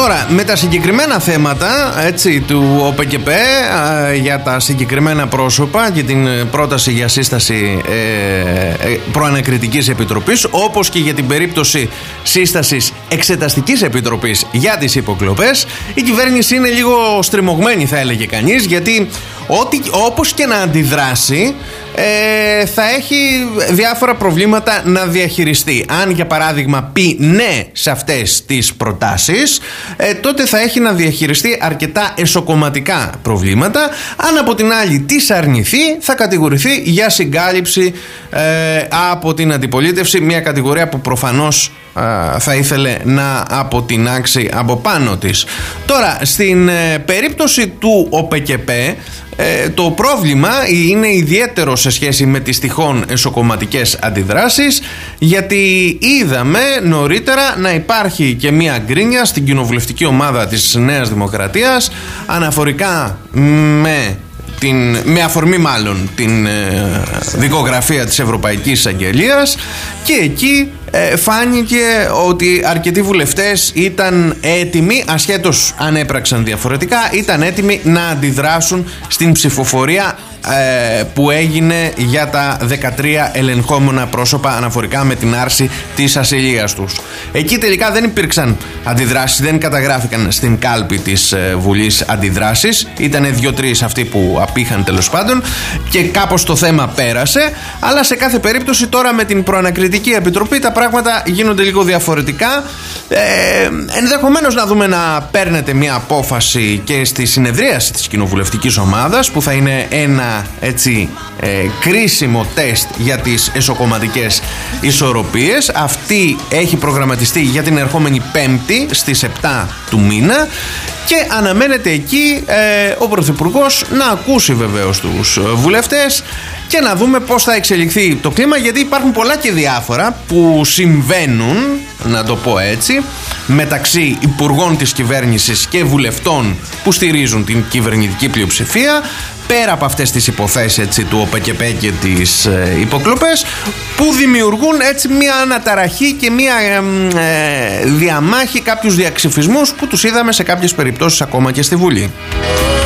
Τώρα, με τα συγκεκριμένα θέματα, έτσι, του ΟΠΚΠ, για τα συγκεκριμένα πρόσωπα και την πρόταση για σύσταση προανακριτικής επιτροπής, όπως και για την περίπτωση σύστασης εξεταστικής επιτροπής για τις υποκλοπές, η κυβέρνηση είναι λίγο στριμωγμένη, θα έλεγε κανείς, γιατί όπως και να αντιδράσει, θα έχει διάφορα προβλήματα να διαχειριστεί. Αν για παράδειγμα πει ναι σε αυτές τις προτάσεις, τότε θα έχει να διαχειριστεί αρκετά εσωκομματικά προβλήματα. Αν από την άλλη τις αρνηθεί, θα κατηγορηθεί για συγκάλυψη από την αντιπολίτευση, μια κατηγορία που προφανώς θα ήθελε να αποτινάξει από πάνω της. Τώρα, στην περίπτωση του ΟΠΚΠ, το πρόβλημα είναι ιδιαίτερο σε σχέση με τις τυχόν εσωκομματικές αντιδράσεις, γιατί είδαμε νωρίτερα να υπάρχει και μία γκρίνια στην κοινοβουλευτική ομάδα της Νέας Δημοκρατίας αναφορικά με αφορμή μάλλον την δικογραφία της Ευρωπαϊκής Αγγελίας, και εκεί φάνηκε ότι αρκετοί βουλευτές ήταν έτοιμοι, ασχέτως αν έπραξαν διαφορετικά, ήταν έτοιμοι να αντιδράσουν στην ψηφοφορία που έγινε για τα 13 ελεγχόμενα πρόσωπα αναφορικά με την άρση της ασυλίας τους. Εκεί τελικά δεν υπήρξαν αντιδράσεις, δεν καταγράφηκαν στην κάλπη της Βουλής αντιδράσεις. Ήτανε 2-3 αυτοί που απήχαν τέλος πάντων και κάπως το θέμα πέρασε. Αλλά σε κάθε περίπτωση τώρα με την προανακριτική επιτροπή τα πράγματα γίνονται λίγο διαφορετικά. Ενδεχομένως να δούμε να παίρνετε μια απόφαση και στη συνεδρίαση της κοινοβουλευτικής ομάδας, που θα είναι ένα κρίσιμο τεστ για τις εσωκομματικές ισορροπίες. Αυτή έχει προγραμματιστεί για την ερχόμενη Πέμπτη στις 7 του μήνα και αναμένεται εκεί ο Πρωθυπουργός να ακούσει βεβαίως τους βουλευτές και να δούμε πώς θα εξελιχθεί το κλίμα, γιατί υπάρχουν πολλά και διάφορα που συμβαίνουν, να το πω έτσι, μεταξύ υπουργών της κυβέρνησης και βουλευτών που στηρίζουν την κυβερνητική πλειοψηφία, πέρα από αυτές τις υποθέσεις του ΟΠΚΠ και τις υποκλοπές, που δημιουργούν έτσι μια αναταραχή και μια διαμάχη, κάποιους διαξυφισμούς που τους είδαμε σε κάποιες περιπτώσεις ακόμα και στη Βουλή.